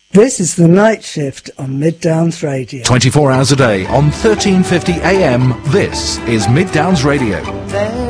This is the Night Shift on Mid Downs Radio. 24 hours a day on 1350 AM, this is Mid Downs Radio.